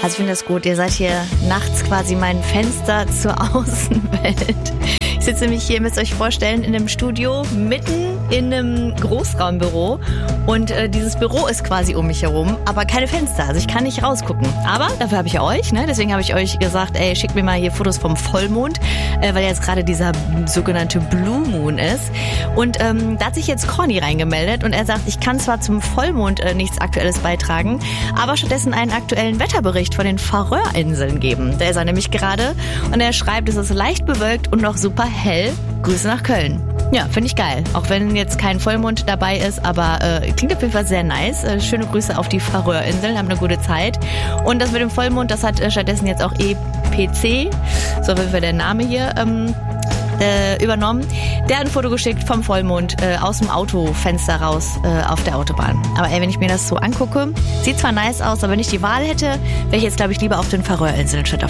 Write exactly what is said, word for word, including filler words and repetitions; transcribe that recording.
Also ich finde das gut. Ihr seid hier nachts quasi mein Fenster zur Außenwelt. Ich sitze nämlich hier, müsst ihr euch vorstellen, in einem Studio mitten in einem Großraumbüro. Und äh, dieses Büro ist quasi um mich herum, aber keine Fenster. Also ich kann nicht rausgucken. Aber dafür habe ich ja euch, ne? Deswegen habe ich euch gesagt, ey, schickt mir mal hier Fotos vom Vollmond, äh, weil jetzt gerade dieser sogenannte Blue Moon ist. Und ähm, da hat sich jetzt Corny reingemeldet und er sagt, ich kann zwar zum Vollmond äh, nichts Aktuelles beitragen, aber stattdessen einen aktuellen Wetterbericht von den Färöerinseln geben. Der ist er nämlich gerade und er schreibt, es ist leicht bewölkt und noch super hell. Grüße nach Köln. Ja, finde ich geil. Auch wenn jetzt kein Vollmond dabei ist, aber äh, klingt auf jeden Fall sehr nice. Äh, schöne Grüße auf die Färöerinseln, haben eine gute Zeit. Und das mit dem Vollmond, das hat äh, stattdessen jetzt auch E P C, so wie der Name hier, ähm, äh, übernommen. Der hat ein Foto geschickt vom Vollmond äh, aus dem Autofenster raus äh, auf der Autobahn. Aber ey, wenn ich mir das so angucke, sieht zwar nice aus, aber wenn ich die Wahl hätte, wäre ich jetzt, glaube ich, lieber auf den Färöerinseln statt auf